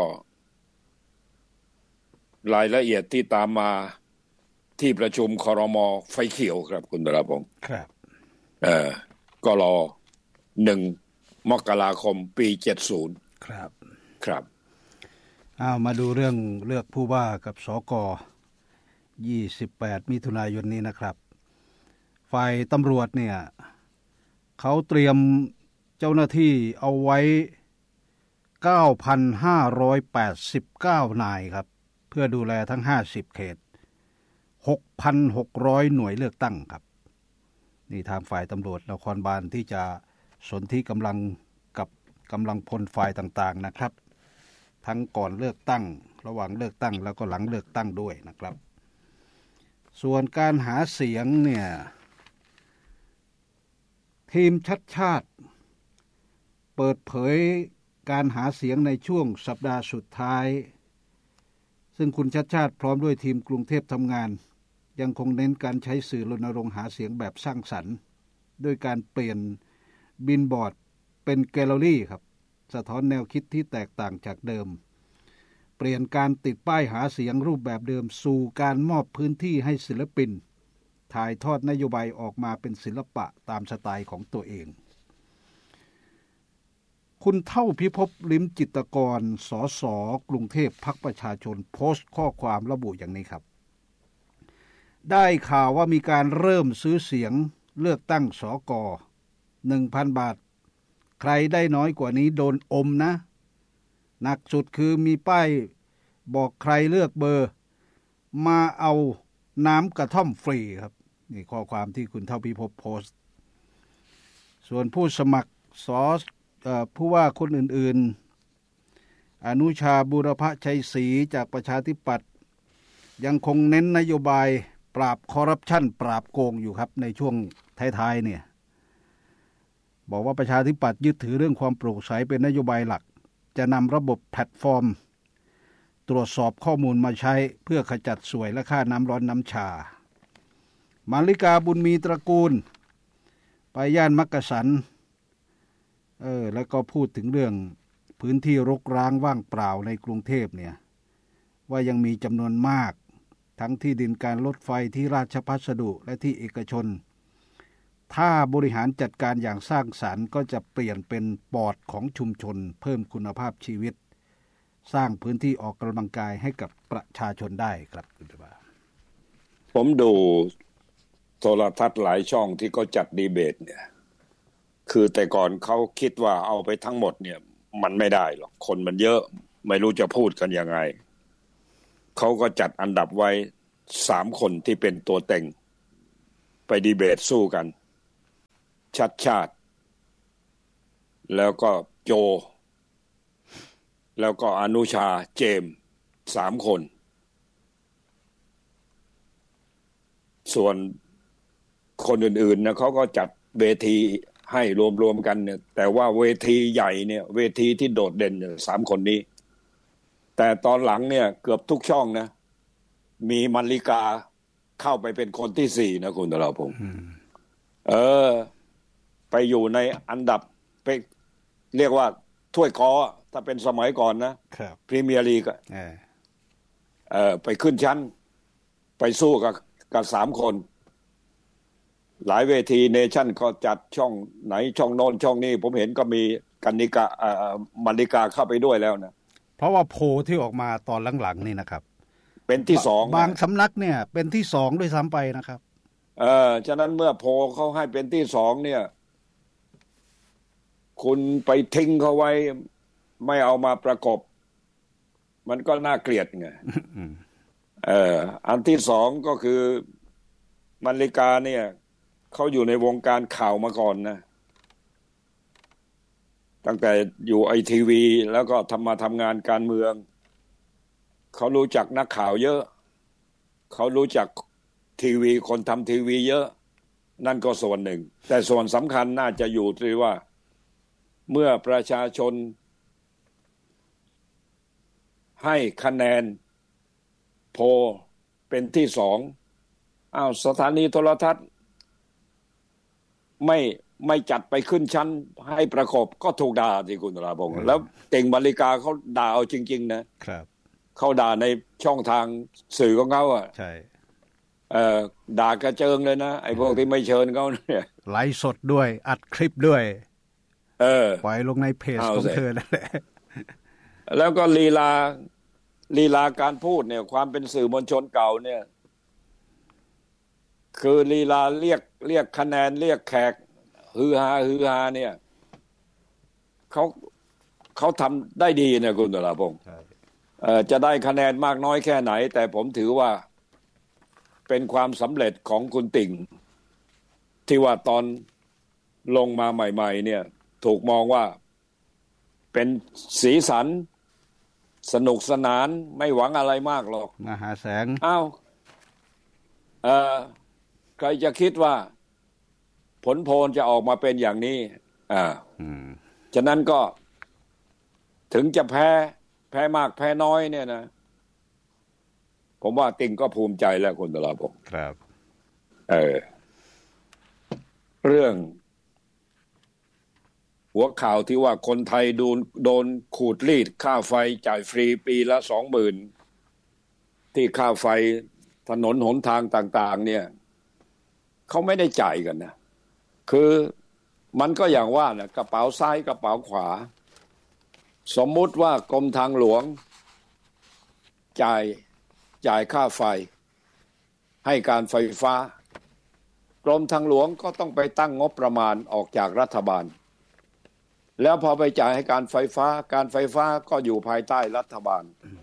รายละเอียดที่ตามมาที่ประชุมครม.ไฟเขียวครับคุณดราพงศ์ครับก็รอ1 มกราคมปี70ครับมาดูเรื่องเลือกผู้ว่ากับสก28 มิถุนายนนี้นะครับฝ่ายตำรวจเนี่ยเขาเตรียมเจ้าหน้าที่เอาไว้ 9,589 นายครับเพื่อดูแลทั้ง50เขต 6,600 หน่วยเลือกตั้งครับนี่ทางฝ่ายตำรวจนครบาลที่จะสนธิกำลังกับกำลังพลฝ่ายต่างๆนะครับทั้งก่อนเลือกตั้งระหว่างเลือกตั้งแล้วก็หลังเลือกตั้งด้วยนะครับส่วนการหาเสียงเนี่ยทีมชัดชาติเปิดเผยการหาเสียงในช่วงสัปดาห์สุดท้ายซึ่งคุณชัดชาติพร้อมด้วยทีมกรุงเทพทำงานยังคงเน้นการใช้สื่อรณรงค์หาเสียงแบบสร้างสรรค์ด้วยการเปลี่ยนบิลบอร์ดเป็นแกลเลอรี่ครับสะท้อนแนวคิดที่แตกต่างจากเดิมเปลี่ยนการติดป้ายหาเสียงรูปแบบเดิมสู่การมอบพื้นที่ให้ศิลปินถ่ายทอดนโยบายออกมาเป็นศิลปะตามสไตล์ของตัวเองคุณเท่าพิภพลิ้มจิตรกรสส.กรุงเทพพรรคประชาชนโพสต์ข้อความระบุอย่างนี้ครับได้ข่าวว่ามีการเริ่มซื้อเสียงเลือกตั้งสก. 1,000 บาทใครได้น้อยกว่านี้โดนอมนะหนักสุดคือมีป้ายบอกใครเลือกเบอร์มาเอาน้ำกระท่อมฟรีครับนี่ข้อความที่คุณเท่าพิภพโพสต์ส่วนผู้สมัครผู้ว่าคนอื่นๆอนุชาบูรพชัยศรีจากประชาธิปัตย์ยังคงเน้นนโยบายปราบคอร์รัปชันปราบโกงอยู่ครับในช่วงท้ายๆเนี่ยบอกว่าประชาธิปัตย์ยึดถือเรื่องความโปร่งใสเป็นนโยบายหลักจะนำระบบแพลตฟอร์มตรวจสอบข้อมูลมาใช้เพื่อขจัดสวยและค่าน้ำร้อนน้ำชามาริกาบุญมีตระกูลไปย่านมักกะสันแล้วก็พูดถึงเรื่องพื้นที่รกร้างว่างเปล่าในกรุงเทพเนี่ยว่ายังมีจำนวนมากทั้งที่ดินการรถไฟที่ราชพัสดุและที่เอกชนถ้าบริหารจัดการอย่างสร้างสรรค์ก็จะเปลี่ยนเป็นปอดของชุมชนเพิ่มคุณภาพชีวิตสร้างพื้นที่ออกกำลังกายให้กับประชาชนได้ครับคุณผู้ชมผมดูโทรทัศน์หลายช่องที่เขาจัดดีเบตเนี่ยคือแต่ก่อนเขาคิดว่าเอาไปทั้งหมดเนี่ยมันไม่ได้หรอกคนมันเยอะไม่รู้จะพูดกันยังไงเขาก็จัดอันดับไว้3 คนที่เป็นตัวเต็งไปดีเบตสู้กันชัดชาติแล้วก็โจแล้วก็อนุชาเจมส์3 คนส่วนคนอื่นๆนะเขาก็จัดเวทีให้รวมๆกันเนี่ยแต่ว่าเวทีใหญ่เนี่ยเวทีที่โดดเด่น3 คนนี้แต่ตอนหลังเนี่ยเกือบทุกช่องนะมีมลลิกาเข้าไปเป็นคนที่4นะคุณตลาพงษ์ไปอยู่ในอันดับไปเรียกว่าถ้วยกอถ้าเป็นสมัยก่อนนะครับพรีเมียร์ลีกไปขึ้นชั้นไปสู้กับ3 คนหลายเวทีเนชั่นก็จัดช่องไหนช่องโน้นช่องนี้ผมเห็นก็มีกันนิกามลลิกาเข้าไปด้วยแล้วนะเพราะว่าโพลที่ออกมาตอนหลังๆนี่นะครับเป็นที่2 บางสำนักเนี่ยเป็นที่2ด้วยซ้ำไปนะครับฉะนั้นเมื่อโพลเขาให้เป็นที่2เนี่ยคุณไปทิ้งเขาไว้ไม่เอามาประกบมันก็น่าเกลียดไงอันที่2ก็คือมลลิกาเนี่ยเขาอยู่ในวงการข่าวมาก่อนนะตั้งแต่อยู่ไอทีวีแล้วก็ทำงานการเมืองเขารู้จักนักข่าวเยอะเขารู้จักทีวีคนทำทีวีเยอะนั่นก็ส่วนหนึ่งแต่ส่วนสำคัญน่าจะอยู่ที่ว่าเมื่อประชาชนให้คะแนนโพลเป็นที่2สถานีโทรทัศน์ไม่จัดไปขึ้นชั้นให้ประกบก็ถูกด่าที่คุณตราพงษ์แล้วเก่งมลลิกาเขาด่าเอาจริงๆนะครับเขาด่าในช่องทางสื่อของเขาใช่ด่ากระเจิงเลยนะไอ้พวกที่ไม่เชิญเขาเนี่ยไลฟ์สดด้วยอัดคลิปด้วยปล่อยลงในเพจของเธอนั่นแหละแล้วก็ลีลาการพูดเนี่ยความเป็นสื่อมวลชนเก่าเนี่ยคือลีลาเรียกคะแนนเรียกแขกฮือฮาเนี่ยเขาทำได้ดีนะคุณตลาพงษ์จะได้คะแนนมากน้อยแค่ไหนแต่ผมถือว่าเป็นความสำเร็จของคุณติ่งที่ว่าตอนลงมาใหม่ๆเนี่ยถูกมองว่าเป็นสีสันสนุกสนานไม่หวังอะไรมากหรอกมหาแสงใครจะคิดว่าผลโพลจะออกมาเป็นอย่างนี้ฉะนั้นก็ถึงจะแพ้มากแพ้น้อยเนี่ยนะผมว่าติ่งก็ภูมิใจแล้วคุณตลาพงษ์ครับเรื่องหัวข่าวที่ว่าคนไทยโดนขูดรีดค่าไฟจ่ายฟรีปีละ 20,000 ที่ค่าไฟถนนหนทางต่างๆเนี่ยเขาไม่ได้จ่ายกันนะคือมันก็อย่างว่านะกระเป๋าซ้ายกระเป๋าขวาสมมุติว่ากรมทางหลวงจ่ายค่าไฟให้การไฟฟ้ากรมทางหลวงก็ต้องไปตั้งงบประมาณออกจากรัฐบาลแล้วพอไปจ่ายให้การไฟฟ้าก็อยู่ภายใต้รัฐบาล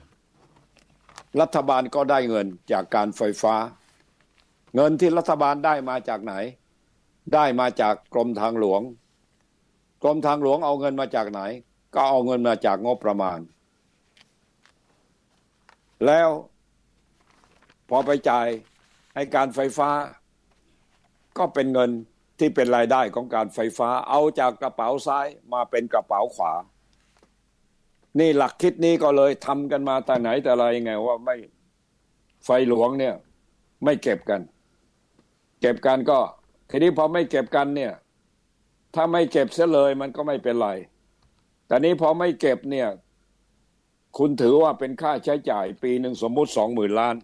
ก็ได้เงินจากการไฟฟ้าเงินที่รัฐบาลได้มาจากไหนได้มาจากกรมทางหลวงเอาเงินมาจากไหนก็เอาเงินมาจากงบประมาณแล้วพอไปจ่ายให้การไฟฟ้าก็เป็นเงินที่เป็นรายได้ของการไฟฟ้าเอาจากกระเป๋าซ้ายมาเป็นกระเป๋าขวานี่หลักคิดนี้ก็เลยทำกันมาแต่ไหนแต่ไรไงว่าไม่ไฟหลวงเนี่ยไม่เก็บกันก็ทีนี้พอไม่เก็บกันเนี่ยถ้าไม่เก็บเสียเลยมันก็ไม่เป็นไรแต่นี้พอไม่เก็บเนี่ยคุณถือว่าเป็นค่าใช้จ่ายปีหนึ่งสมมุติ 20,000 ล้าน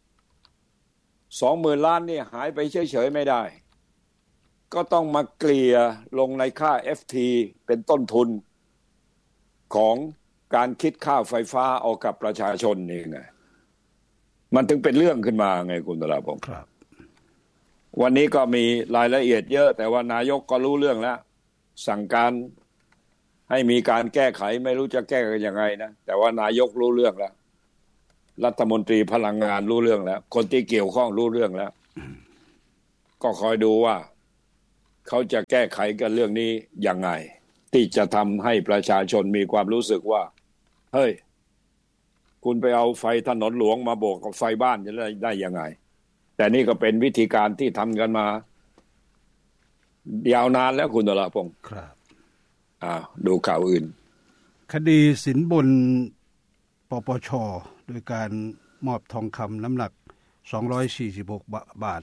20,000 ล้านนี่หายไปเฉยๆไม่ได้ก็ต้องมาเกลี่ยลงในค่า FT เป็นต้นทุนของการคิดค่าไฟฟ้าเอากับประชาชนนี่ไงมันถึงเป็นเรื่องขึ้นมาไงคุณตลาพงษ์ครับวันนี้ก็มีรายละเอียดเยอะแต่ว่านายกก็รู้เรื่องแล้วสั่งการให้มีการแก้ไขไม่รู้จะแก้กันยังไงนะแต่ว่านายกรู้เรื่องแล้วรัฐมนตรีพลังงานรู้เรื่องแล้วคนที่เกี่ยวข้องรู้เรื่องแล้วก็คอยดูว่าเขาจะแก้ไขกันเรื่องนี้ยังไงที่จะทำให้ประชาชนมีความรู้สึกว่าเฮ้ยคุณไปเอาไฟถนนหลวงมาโบกกับไฟบ้านจะได้ยังไงแต่นี่ก็เป็นวิธีการที่ทำกันมายาวนานแล้วคุณนราพงศ์ครับดูข่าวอื่นคดีสินบนปปช.โดยการมอบทองคำน้ำหนัก246 บาท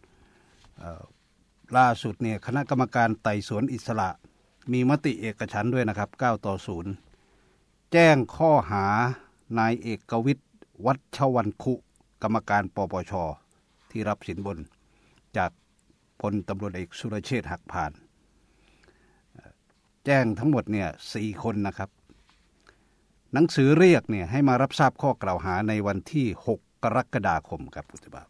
ล่าสุดเนี่ยคณะกรรมการไต่สวนอิสระมีมติเอกฉันท์ด้วยนะครับ9-0แจ้งข้อหานายเอกวิทย์วัชวรรคุกรรมการปปช.ที่รับสินบนจากพลตำรวจเอกสุรเชษฐ์หักพานแจ้งทั้งหมดเนี่ย4 คนนะครับหนังสือเรียกเนี่ยให้มารับทราบข้อกล่าวหาในวันที่6 กรกฎาคมครับคุณบาบ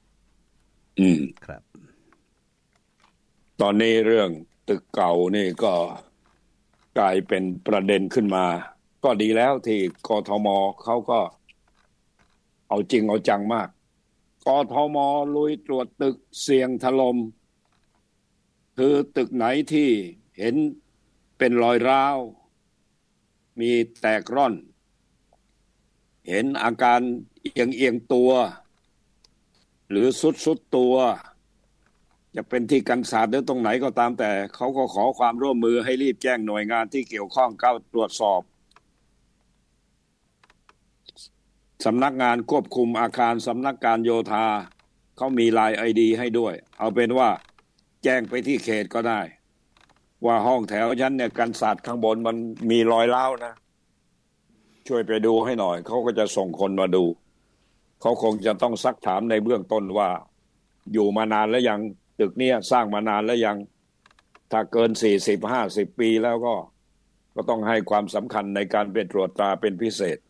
ครับตอนนี้เรื่องตึกเก่านี่ก็กลายเป็นประเด็นขึ้นมาก็ดีแล้วที่กทมเขาก็เอาจริงเอาจังมากกทมลุยตรวจตึกเสี่ยงถล่มคือตึกไหนที่เห็นเป็นรอยร้าวมีแตกร่อนเห็นอาการเอียงตัวหรือสุดตัวจะเป็นที่กันศาสตร์หรือตรงไหนก็ตามแต่เขาก็ขอความร่วมมือให้รีบแจ้งหน่วยงานที่เกี่ยวข้องเข้าตรวจสอบสำนักงานควบคุมอาคารสำนักการโยธาเขามี LINE ID ให้ด้วยเอาเป็นว่าแจ้งไปที่เขตก็ได้ว่าห้องแถวชั้นเนี่ยกันศาสตร์ข้างบนมันมีรอยร้าวนะช่วยไปดูให้หน่อยเขาก็จะส่งคนมาดูเขาคงจะต้องซักถามในเบื้องต้นว่าอยู่มานานแล้วยังตึกนี้สร้างมานานแล้วยังถ้าเกิน40-50 ปีแล้วก็ต้องให้ความสำคัญในการเป็นตรวจตราเป็นพิเศษ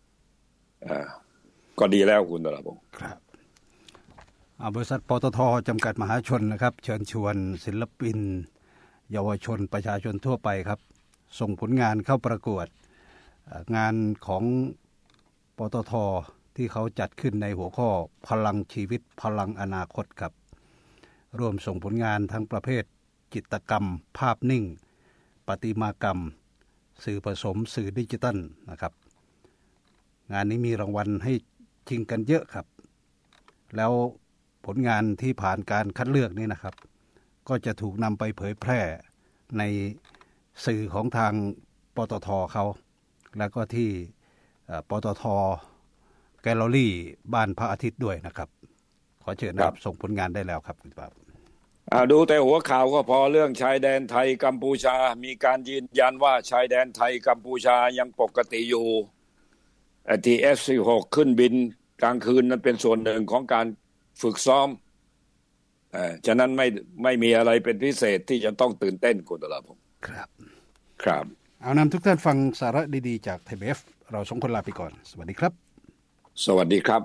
ก็ดีแล้วคุณตระพงศ์ครับบริษัทปตท.จำกัดมหาชนนะครับเชิญชวนศิลปินเยาวชนประชาชนทั่วไปครับส่งผลงานเข้าประกวดงานของปตท.ที่เขาจัดขึ้นในหัวข้อพลังชีวิตพลังอนาคตครับร่วมส่งผลงานทั้งประเภทจิตรกรรมภาพนิ่งประติมากรรมสื่อผสมสื่อดิจิทัลนะครับงานนี้มีรางวัลให้ชิงกันเยอะครับแล้วผลงานที่ผ่านการคัดเลือกนี้นะครับก็จะถูกนำไปเผยแพร่ในสื่อของทางปตท.เขาแล้วก็ที่ปตท.แกลเลอรี่บ้านพระอาทิตย์ด้วยนะครับขอเชิญนะครับส่งผลงานได้แล้วครับคุณครับดูแต่หัวข่าวก็พอเรื่องชายแดนไทยกัมพูชามีการยืนยันว่าชายแดนไทยกัมพูชายังปกติอยู่ที่ F-16 ขึ้นบินกลางคืนนั้นเป็นส่วนหนึ่งของการฝึกซ้อมฉะนั้นไม่มีอะไรเป็นพิเศษที่จะต้องตื่นเต้นคุณตระพงศ์ครับเอานำทุกท่านฟังสาระดีๆจากไทย PBS เราสองคนลาไปก่อนสวัสดีครับสวัสดีครับ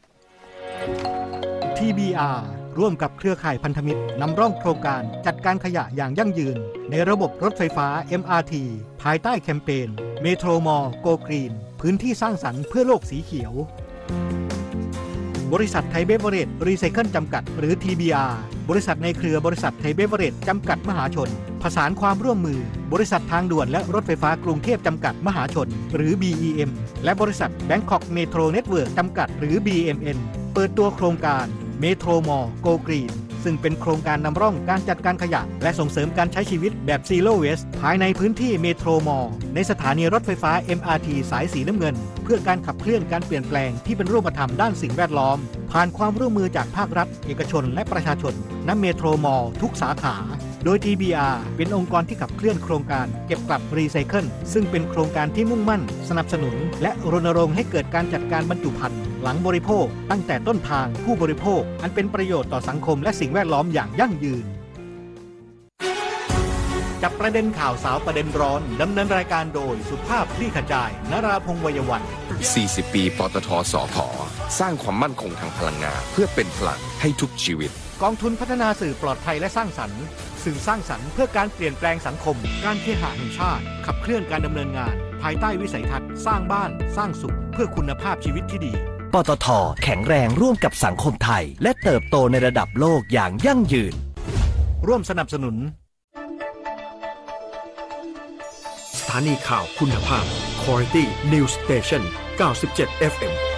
TBR ร่วมกับเครือข่ายพันธมิตรนำร่องโครงการจัดการขยะอย่างยั่งยืนในระบบรถไฟฟ้า MRT ภายใต้แคมเปญเมโทรมอลโกกรีนพื้นที่สร้างสรรค์เพื่อโลกสีเขียวบริษัทไทยเบเวอเรจรีไซเคิลจำกัดหรือ TBR บริษัทในเครือบริษัทไทยเบเวอเรจจำกัดมหาชนผสานความร่วมมือบริษัททางด่วนและรถไฟฟ้ากรุงเทพจำกัดมหาชนหรือ BEM และบริษัท Bangkok Metro Network จำกัดหรือ BMN เปิดตัวโครงการเมโทรมอลโกกรีนซึ่งเป็นโครงการนำร่องการจัดการขยะและส่งเสริมการใช้ชีวิตแบบ Zero Waste ภายในพื้นที่เมโทรมอลในสถานีรถไฟฟ้า MRT สายสีน้ำเงินเพื่อการขับเคลื่อนการเปลี่ยนแปลงที่เป็นรูปธรรมด้านสิ่งแวดล้อมผ่านความร่วมมือจากภาครัฐเอกชนและประชาชนณเมโทรมอลทุกสาขาโดย TBR เป็นองค์กรที่ขับเคลื่อนโครงการเก็บกลับรีไซเคิลซึ่งเป็นโครงการที่มุ่งมั่นสนับสนุนและรณรงค์ให้เกิดการจัดการบรรจุภัณฑ์หลังบริโภคตั้งแต่ต้นทางผู้บริโภคอันเป็นประโยชน์ต่อสังคมและสิ่งแวดล้อมอย่างยั่งยืนจับประเด็นข่าวสาวประเด็นร้อนดำเนินรายการโดยสุภาพคลี่ขจายนราพงษ์ วัยวัฒน์ 40 ปีปตทสผ.สร้างความมั่นคงทางพลังงานเพื่อเป็นพลังให้ทุกชีวิตกองทุนพัฒนาสื่อปลอดภัยและสร้างสรรค์สื่อสร้างสรรค์เพื่อการเปลี่ยนแปลงสังคมการเคหะแห่งชาติขับเคลื่อนการดำเนินงานภายใต้วิสัยทัศน์สร้างบ้านสร้างสุขเพื่อคุณภาพชีวิตที่ดีปตท.แข็งแรงร่วมกับสังคมไทยและเติบโตในระดับโลกอย่างยั่งยืนร่วมสนับสนุนสถานีข่าวคุณภาพ Quality News Station 97 FM